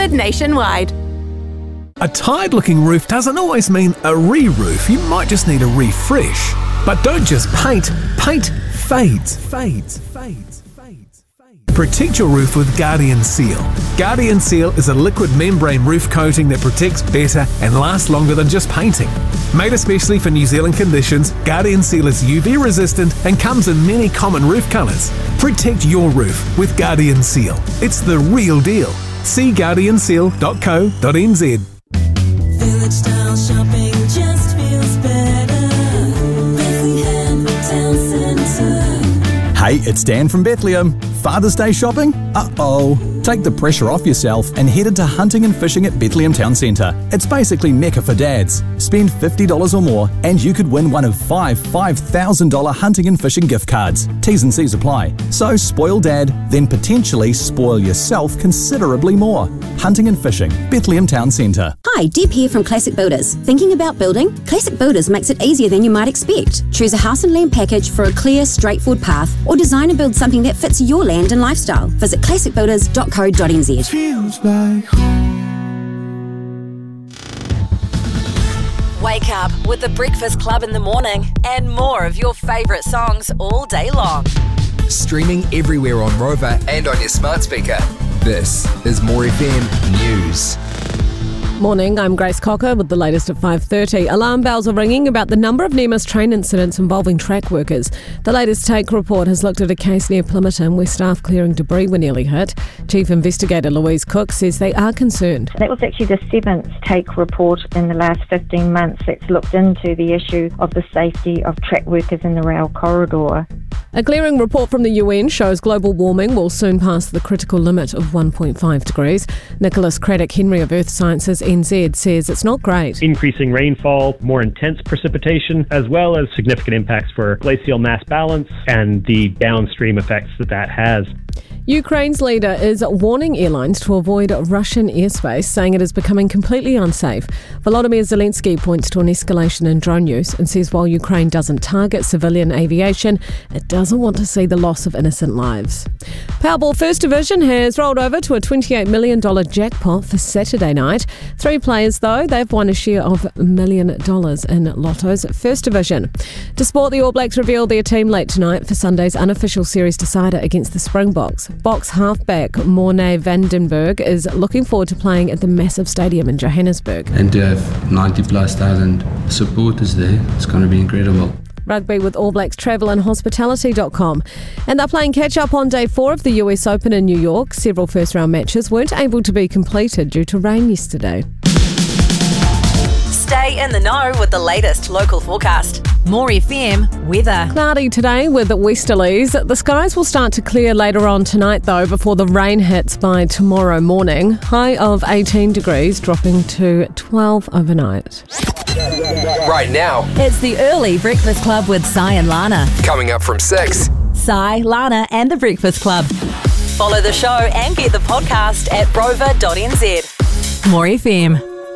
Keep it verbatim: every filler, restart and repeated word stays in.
Delivered nationwide. A tired-looking roof doesn't always mean a re-roof. You might just need a refresh. But don't just paint. Paint fades, fades, fades, fades, fades. Protect your roof with Guardian Seal. Guardian Seal is a liquid membrane roof coating that protects better and lasts longer than just painting. Made especially for New Zealand conditions, Guardian Seal is U V resistant and comes in many common roof colours. Protect your roof with Guardian Seal. It's the real deal. See guardian seal dot co dot n z. Village style shopping just feels better. Bethlehem Town Centre. Hey, it's Dan from Bethlehem. Father's Day shopping? Uh-oh. Take the pressure off yourself and head into hunting and fishing at Bethlehem Town Centre. It's basically Mecca for dads. Spend fifty dollars or more and you could win one of five five thousand dollars hunting and fishing gift cards. T's and C's apply. So spoil dad, then potentially spoil yourself considerably more. Hunting and fishing, Bethlehem Town Centre. Hi, Deb here from Classic Builders. Thinking about building? Classic Builders makes it easier than you might expect. Choose a house and land package for a clear, straightforward path, or design and build something that fits your land and lifestyle. Visit classic builders dot co dot n z. Feels like home. Wake up with the Breakfast Club in the morning and more of your favourite songs all day long. Streaming everywhere on Rover and on your smart speaker. This is More F M News. Morning, I'm Grace Cocker with the latest at five thirty. Alarm bells are ringing about the number of near-miss train incidents involving track workers. The latest Take report has looked at a case near Plymouton where staff clearing debris were nearly hit. Chief Investigator Louise Cook says they are concerned. That was actually the seventh Take report in the last fifteen months that's looked into the issue of the safety of track workers in the rail corridor. A glaring report from the U N shows global warming will soon pass the critical limit of one point five degrees. Nicholas Craddock Henry of Earth Sciences N Z says it's not great. Increasing rainfall, more intense precipitation, as well as significant impacts for glacial mass balance and the downstream effects that that has. Ukraine's leader is warning airlines to avoid Russian airspace, saying it is becoming completely unsafe. Volodymyr Zelensky points to an escalation in drone use and says while Ukraine doesn't target civilian aviation, it doesn't want to see the loss of innocent lives. Powerball First Division has rolled over to a twenty-eight million dollars jackpot for Saturday night. Three players, though, they've won a share of a million dollars in Lotto's First Division. To sport, the All Blacks reveal their team late tonight for Sunday's unofficial series decider against the Springboks. Box halfback Morné Vandenberg is looking forward to playing at the massive stadium in Johannesburg. And to have ninety plus thousand supporters there, it's going to be incredible. Rugby with All Blacks Travel and Hospitality dot com. And they're playing catch-up on day four of the U S Open in New York. Several first-round matches weren't able to be completed due to rain yesterday. Stay in the know with the latest local forecast. More F M weather. Cloudy today with westerlies. The skies will start to clear later on tonight though before the rain hits by tomorrow morning. High of eighteen degrees dropping to twelve overnight. Right now, It's the early Breakfast Club with Si and Lana. coming up from six. Si, Lana and the Breakfast Club. Follow the show and get the podcast at rover dot n z. More F M.